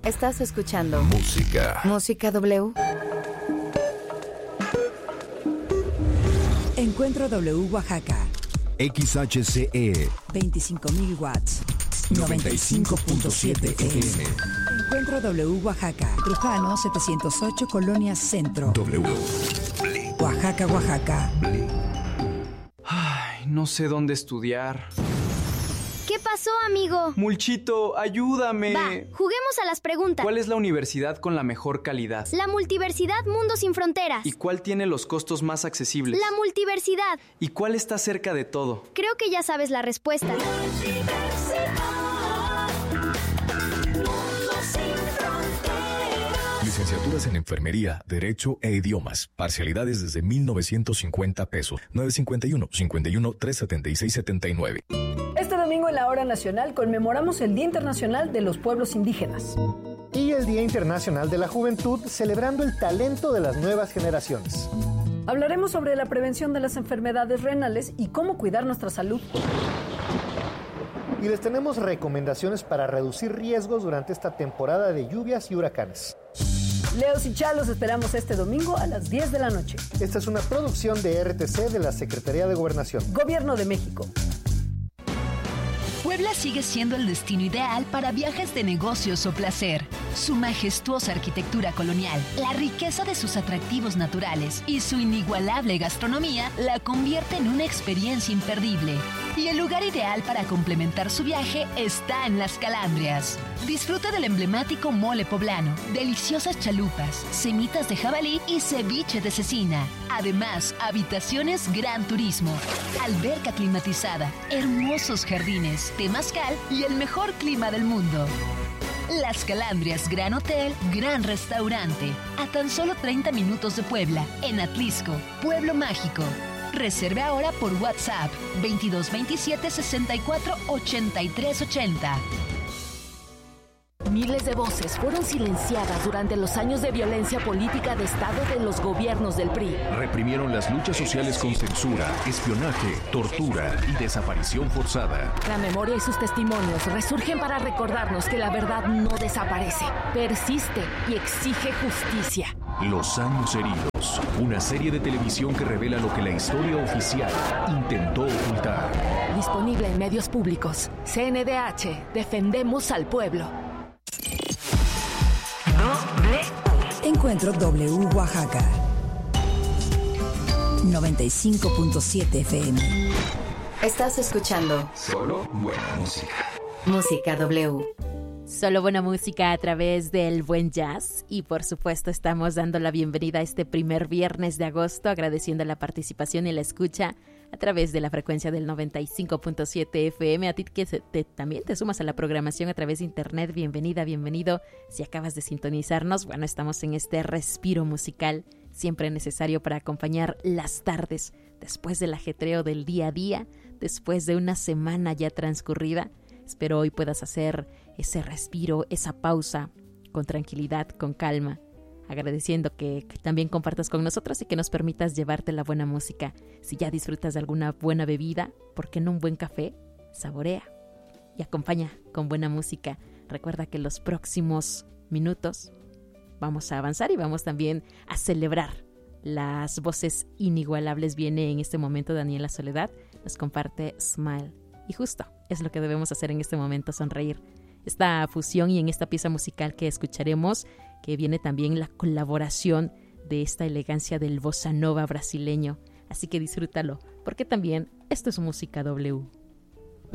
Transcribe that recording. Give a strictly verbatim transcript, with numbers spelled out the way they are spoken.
Estás escuchando Música. Música W. Encuentro W Oaxaca. X H C E. veinticinco mil watts. noventa y cinco punto siete F M. Encuentro W Oaxaca. Trujano setecientos ocho, Colonia Centro. W. Oaxaca, Oaxaca. Ay, no sé dónde estudiar. ¿Qué pasó, amigo? Mulchito, ayúdame. Va, juguemos a las preguntas. ¿Cuál es la universidad con la mejor calidad? La Multiversidad Mundo Sin Fronteras. ¿Y cuál tiene los costos más accesibles? La Multiversidad. ¿Y cuál está cerca de todo? Creo que ya sabes la respuesta. Licenciaturas en Enfermería, Derecho e Idiomas. Parcialidades desde mil novecientos cincuenta pesos. nueve cinco uno, cinco uno, tres siete seis siete nueve. Este domingo en la Hora Nacional conmemoramos el Día Internacional de los Pueblos Indígenas. Y el Día Internacional de la Juventud, celebrando el talento de las nuevas generaciones. Hablaremos sobre la prevención de las enfermedades renales y cómo cuidar nuestra salud. Y les tenemos recomendaciones para reducir riesgos durante esta temporada de lluvias y huracanes. Leos y Chalos esperamos este domingo a las diez de la noche. Esta es una producción de R T C de la Secretaría de Gobernación. Gobierno de México. Puebla sigue siendo el destino ideal para viajes de negocios o placer. Su majestuosa arquitectura colonial, la riqueza de sus atractivos naturales y su inigualable gastronomía la convierte en una experiencia imperdible. Y el lugar ideal para complementar su viaje está en Las Calandrias. Disfruta del emblemático mole poblano, deliciosas chalupas, semitas de jabalí y ceviche de cecina. Además, habitaciones Gran Turismo, alberca climatizada, hermosos jardines, temazcal y el mejor clima del mundo. Las Calandrias Gran Hotel, Gran Restaurante, a tan solo treinta minutos de Puebla, en Atlisco, Pueblo Mágico. Reserve ahora por WhatsApp veintidós veintisiete sesenta y cuatro ochenta y tres ochenta. Miles de voces fueron silenciadas durante los años de violencia política de Estado de los gobiernos del P R I. Reprimieron las luchas sociales con censura, espionaje, tortura y desaparición forzada. La memoria y sus testimonios resurgen para recordarnos que la verdad no desaparece, persiste y exige justicia. Los años heridos, una serie de televisión que revela lo que la historia oficial intentó ocultar. Disponible en medios públicos. C N D H, defendemos al pueblo. Encuentro W Oaxaca. noventa y cinco punto siete F M. Estás escuchando Solo buena música. Música W. Solo buena música a través del buen jazz y por supuesto estamos dando la bienvenida a este primer viernes de agosto agradeciendo la participación y la escucha a través de la frecuencia del noventa y cinco punto siete F M. A ti que te, también te sumas a la programación a través de internet, bienvenida, bienvenido. Si acabas de sintonizarnos, bueno, estamos en este respiro musical siempre necesario para acompañar las tardes después del ajetreo del día a día, después de una semana ya transcurrida. Espero hoy puedas hacer ese respiro, esa pausa con tranquilidad, con calma, agradeciendo que, que también compartas con nosotros y que nos permitas llevarte la buena música. Si ya disfrutas de alguna buena bebida, ¿por qué no un buen café? Saborea y acompaña con buena música. Recuerda que los próximos minutos vamos a avanzar y vamos también a celebrar las voces inigualables. Viene en este momento Daniela Soledad, nos comparte Smile. Y justo es lo que debemos hacer en este momento, sonreír. Esta fusión y en esta pieza musical que escucharemos, que viene también la colaboración de esta elegancia del bossa nova brasileño. Así que disfrútalo, porque también esto es música W.